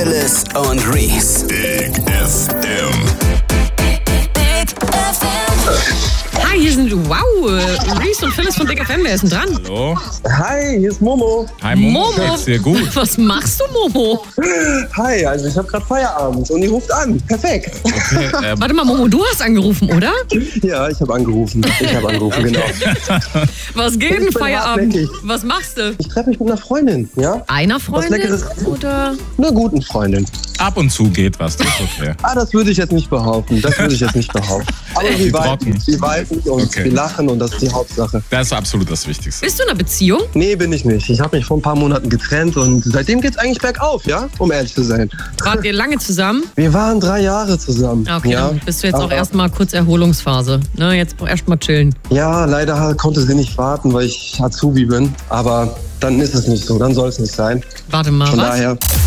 Phyllis und Reese. Big FM. Hi, hier sind Reese und Phyllis von Big FM. Wer ist denn dran? Hallo. Hi, hier ist Momo. Hi Momo. Geht's dir gut? Was machst du, Momo? Hi, also ich habe gerade Feierabend und ihr ruft an. Perfekt. Okay, Warte mal, Momo, du hast angerufen, oder? Ja, ich habe angerufen. Genau. Was geht Ich denn bin Feierabend? hartnäckig. Was machst du? Ich treffe mich mit einer Freundin, ja? Einer Freundin? Leckeres. Oder? Einer guten Freundin. ab und zu geht was, das ist okay. Das würde ich jetzt nicht behaupten. Aber wir viben und Okay. wir lachen und das ist die Hauptsache. Das ist absolut das Wichtigste. Bist du in einer Beziehung? Nee, bin ich nicht. Ich habe mich vor ein paar Monaten getrennt und seitdem geht's eigentlich bergauf, ja? Um ehrlich zu sein. Wart ihr lange zusammen? Wir waren 3 Jahre zusammen. Okay, ja? dann bist du jetzt auch Aber- erstmal kurz Erholungsphase. Ne, jetzt erstmal chillen. Ja, leider konnte sie nicht warten, weil ich Azubi bin. Aber dann ist es nicht so, dann soll es nicht sein. Warte mal, Von was? daher.